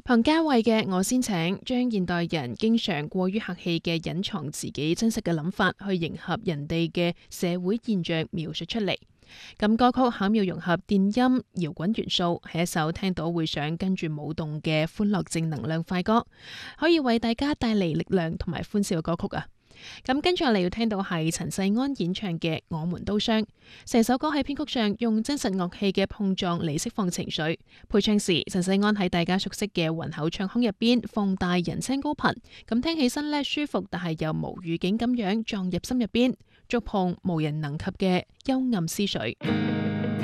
彭家慧嘅《我先請》將現代人經常過於客氣嘅隱藏自己真實嘅諗法，去迎合人哋嘅社會現象描述出嚟。咁歌曲巧妙融合電音、搖滾元素，係一首聽到會想跟住舞動嘅歡樂正能量快歌，可以為大家帶嚟力量同埋歡笑嘅歌曲啊！咁跟住嚟要聽到係陳世安演唱嘅《我們都傷》，成首歌喺編曲上用真實樂器嘅碰撞嚟釋放情緒。配唱時，陳世安喺大家熟悉嘅渾厚唱腔入邊放大人聲高頻，咁聽起身呢舒服，但係又無預警咁樣撞入心入邊，觸碰無人能及嘅幽暗思緒。